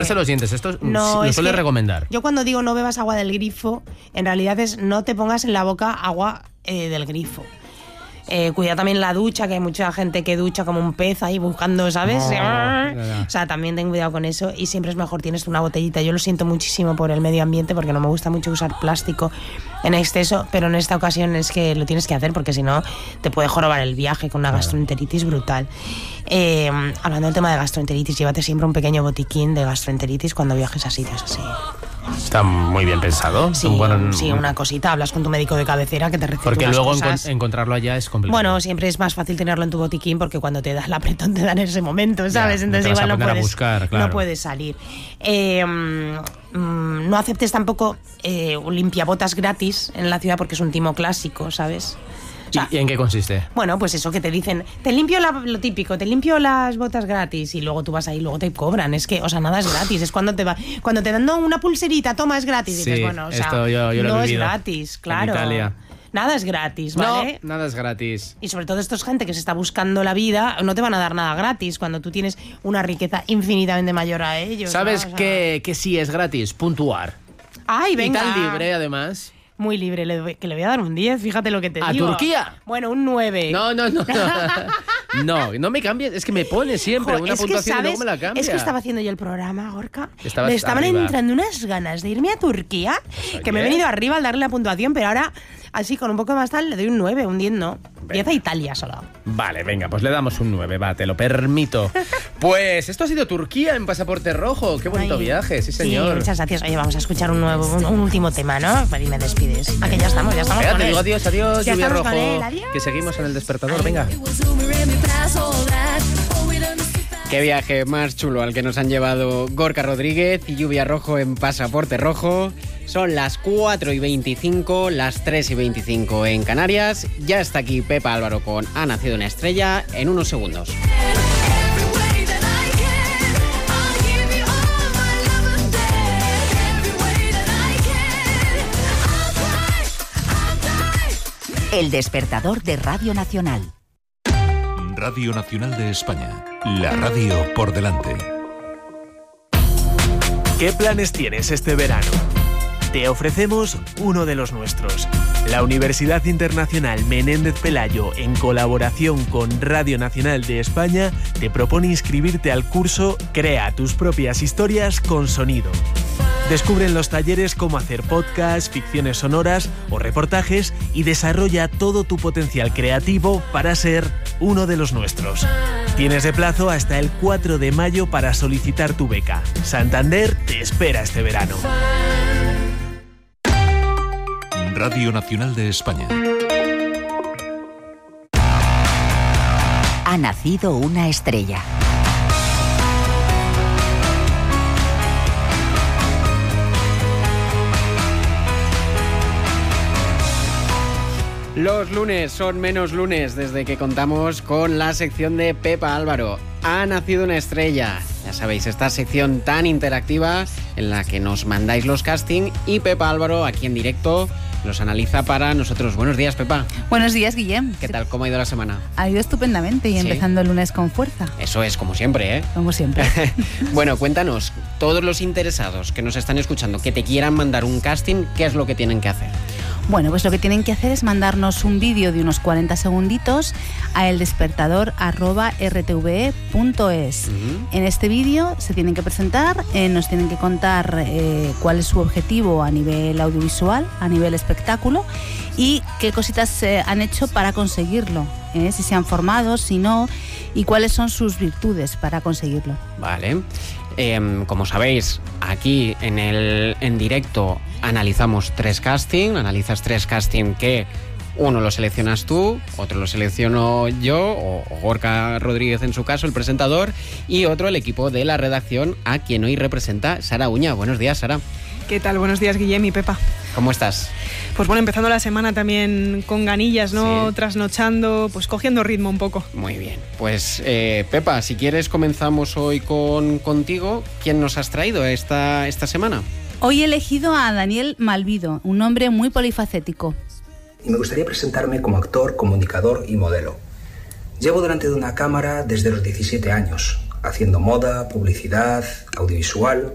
lavarse los dientes, esto lo suele recomendar. Yo cuando digo no bebas agua del grifo, en realidad es no te pongas en la boca agua del grifo. Cuida también la ducha, que hay mucha gente que ducha como un pez ahí buscando, ¿sabes? O sea, también ten cuidado con eso y siempre es mejor tienes una botellita. Yo lo siento muchísimo por el medio ambiente porque no me gusta mucho usar plástico en exceso, pero en esta ocasión es que lo tienes que hacer porque si no te puede jorobar el viaje con una gastroenteritis brutal. Hablando del tema de gastroenteritis, llévate siempre un pequeño botiquín de gastroenteritis cuando viajes a sitios así. Está muy bien pensado. Sí, sí, una cosita, hablas con tu médico de cabecera que te receta porque unas luego cosas. Encontrarlo allá es complicado. Bueno, siempre es más fácil tenerlo en tu botiquín porque cuando te da el apretón te da en ese momento, ¿sabes? Ya, entonces igual no puedes salir. No aceptes tampoco un limpiabotas gratis en la ciudad porque es un timo clásico, ¿sabes? O sea, ¿y en qué consiste? Bueno, pues eso que te dicen, te limpio lo típico, te limpio las botas gratis y luego tú vas ahí y luego te cobran. Es que, o sea, nada es gratis. Es cuando te dan una pulserita, toma, es gratis. Y dices, bueno, o sea, esto yo lo no he es vivido gratis, claro. En Italia. Nada es gratis, ¿vale? No, nada es gratis. Y sobre todo esto es gente que se está buscando la vida, no te van a dar nada gratis cuando tú tienes una riqueza infinitamente mayor a ellos. ¿Sabes, ¿no? O sea, que sí es gratis? Puntuar. ¡Ay, venga! Y tan libre, además. Muy libre, que le voy a dar un 10, fíjate lo que te digo. ¿A Turquía? Bueno, un 9. No. No me cambies, es que me pone siempre una puntuación y luego me la cambia. Es que estaba haciendo yo el programa, Gorka. Me estaban arriba. entrando unas ganas de irme a Turquía, que me he venido arriba al darle la puntuación, pero ahora, así con un poco más tal, le doy un 9, un 10 no. 10 a Italia solo. Vale, venga, pues le damos un 9, va, te lo permito. Pues esto ha sido Turquía en Pasaporte Rojo. Qué bonito viaje, sí señor. Sí, muchas gracias. Oye, vamos a escuchar un último tema, ¿no? Y me despides. Ah, que ya estamos Venga, con te él. digo adiós, Ya Lluvia estamos Rojo. con él, adiós. Que seguimos en el despertador, venga. Qué viaje más chulo al que nos han llevado Gorka Rodríguez y Lluvia Rojo en Pasaporte Rojo. Son las 4:25, las 3:25 en Canarias. Ya está aquí Pepa Álvaro con Ha nacido una estrella en unos segundos. El despertador de Radio Nacional. Radio Nacional de España. La radio por delante. ¿Qué planes tienes este verano? Te ofrecemos uno de los nuestros. La Universidad Internacional Menéndez Pelayo, en colaboración con Radio Nacional de España, te propone inscribirte al curso Crea tus propias historias con sonido. Descubre en los talleres cómo hacer podcasts, ficciones sonoras o reportajes y desarrolla todo tu potencial creativo para ser uno de los nuestros. Tienes de plazo hasta el 4 de mayo para solicitar tu beca. Santander te espera este verano. Radio Nacional de España. Ha nacido una estrella. Los lunes son menos lunes desde que contamos con la sección de Pepa Álvaro. Ha nacido una estrella. Ya sabéis, esta sección tan interactiva en la que nos mandáis los casting y Pepa Álvaro aquí en directo los analiza para nosotros. Buenos días, Pepa. Buenos días, Guillem. ¿Qué tal? ¿Cómo ha ido la semana? Ha ido estupendamente y ¿Sí? Empezando el lunes con fuerza. Eso es, como siempre, ¿eh? Como siempre. Bueno, cuéntanos, todos los interesados que nos están escuchando, que te quieran mandar un casting, ¿qué es lo que tienen que hacer? Bueno, pues lo que tienen que hacer es mandarnos un vídeo de unos 40 segunditos a eldespertador@rtve.es. En este vídeo se tienen que presentar, nos tienen que contar cuál es su objetivo a nivel audiovisual, a nivel espectáculo y qué cositas han hecho para conseguirlo, si se han formado, si no, y cuáles son sus virtudes para conseguirlo. Vale. Como sabéis, aquí en directo analizamos analizas tres casting que uno lo seleccionas tú, otro lo selecciono yo, o Gorka Rodríguez en su caso, el presentador, y otro el equipo de la redacción, a quien hoy representa Sara Uña. Buenos días, Sara. ¿Qué tal? Buenos días, Guillem y Pepa. ¿Cómo estás? Pues bueno, empezando la semana también con ganillas, ¿no? Sí. Trasnochando, pues cogiendo ritmo un poco. Muy bien. Pues Pepa, si quieres comenzamos hoy contigo. ¿Quién nos has traído esta semana? Hoy he elegido a Daniel Malvido, un hombre muy polifacético. Y me gustaría presentarme como actor, comunicador y modelo. Llevo delante de una cámara desde los 17 años, haciendo moda, publicidad, audiovisual.